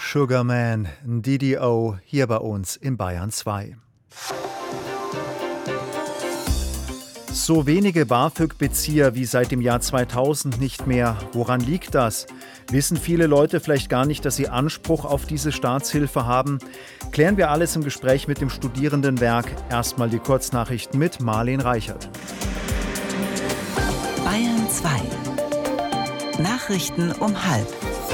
Sugarman, DDO, hier bei uns in Bayern 2. So wenige BAföG-Bezieher wie seit dem Jahr 2000 nicht mehr. Woran liegt das? Wissen viele Leute vielleicht gar nicht, dass sie Anspruch auf diese Staatshilfe haben? Klären wir alles im Gespräch mit dem Studierendenwerk. Erstmal die Kurznachrichten mit Marleen Reichert. Bayern 2. Nachrichten um 12:30.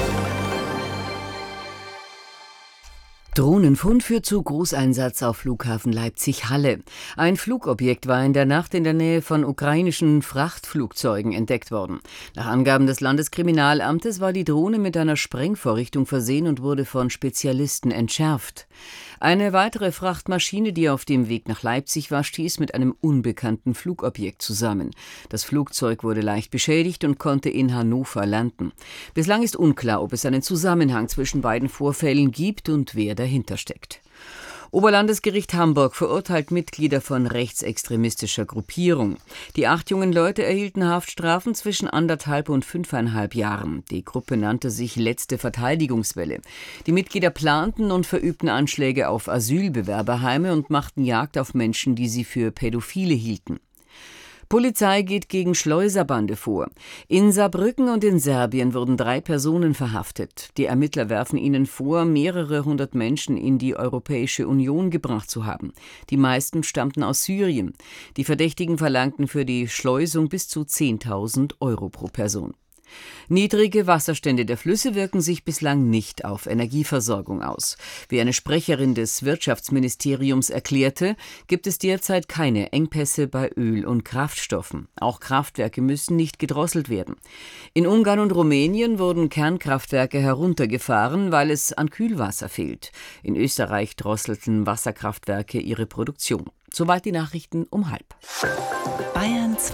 Drohnenfund führt zu Großeinsatz auf Flughafen Leipzig-Halle. Ein Flugobjekt war in der Nacht in der Nähe von ukrainischen Frachtflugzeugen entdeckt worden. Nach Angaben des Landeskriminalamtes war die Drohne mit einer Sprengvorrichtung versehen und wurde von Spezialisten entschärft. Eine weitere Frachtmaschine, die auf dem Weg nach Leipzig war, stieß mit einem unbekannten Flugobjekt zusammen. Das Flugzeug wurde leicht beschädigt und konnte in Hannover landen. Bislang ist unklar, ob es einen Zusammenhang zwischen beiden Vorfällen gibt und wer dahinter steckt. Oberlandesgericht Hamburg verurteilt Mitglieder von rechtsextremistischer Gruppierung. Die 8 jungen Leute erhielten Haftstrafen zwischen 1,5 und 5,5 Jahren. Die Gruppe nannte sich Letzte Verteidigungswelle. Die Mitglieder planten und verübten Anschläge auf Asylbewerberheime und machten Jagd auf Menschen, die sie für Pädophile hielten. Polizei geht gegen Schleuserbande vor. In Saarbrücken und in Serbien wurden 3 Personen verhaftet. Die Ermittler werfen ihnen vor, mehrere hundert Menschen in die Europäische Union gebracht zu haben. Die meisten stammten aus Syrien. Die Verdächtigen verlangten für die Schleusung bis zu 10.000 Euro pro Person. Niedrige Wasserstände der Flüsse wirken sich bislang nicht auf Energieversorgung aus. Wie eine Sprecherin des Wirtschaftsministeriums erklärte, gibt es derzeit keine Engpässe bei Öl und Kraftstoffen. Auch Kraftwerke müssen nicht gedrosselt werden. In Ungarn und Rumänien wurden Kernkraftwerke heruntergefahren, weil es an Kühlwasser fehlt. In Österreich drosselten Wasserkraftwerke ihre Produktion. Soweit die Nachrichten um 12:30. Bayern 2.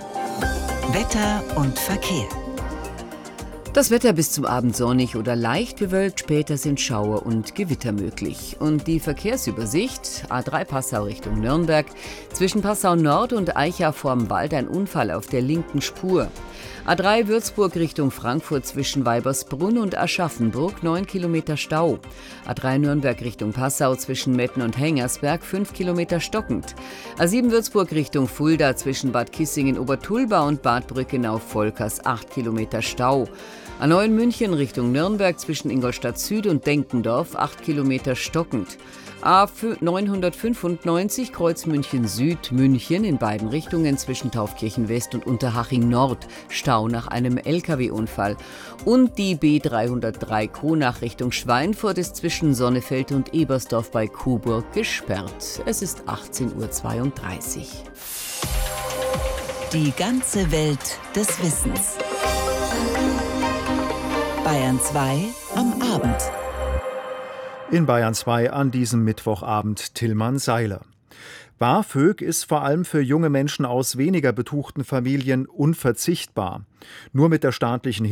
Wetter und Verkehr. Das Wetter bis zum Abend sonnig oder leicht bewölkt, später sind Schauer und Gewitter möglich. Und die Verkehrsübersicht: A3 Passau Richtung Nürnberg, zwischen Passau Nord und Eichach vorm Wald ein Unfall auf der linken Spur. A3 Würzburg Richtung Frankfurt zwischen Weibersbrunn und Aschaffenburg 9 Kilometer Stau. A3 Nürnberg Richtung Passau zwischen Metten und Hengersberg 5 Kilometer stockend. A7 Würzburg Richtung Fulda zwischen Bad Kissingen-Obertulba und Bad Brückenau-Volkers 8 Kilometer Stau. A9 München Richtung Nürnberg zwischen Ingolstadt Süd und Denkendorf 8 Kilometer stockend. A995 Kreuz München Süd München in beiden Richtungen zwischen Taufkirchen West und Unterhaching Nord Stau nach einem LKW-Unfall. Und die B303 Kronach Richtung Schweinfurt ist zwischen Sonnefeld und Ebersdorf bei Coburg gesperrt. Es ist 18:32 Uhr. Die ganze Welt des Wissens. Bayern 2 am Abend. In Bayern 2 an diesem Mittwochabend Tillmann Seiler. BAföG ist vor allem für junge Menschen aus weniger betuchten Familien unverzichtbar. Nur mit der staatlichen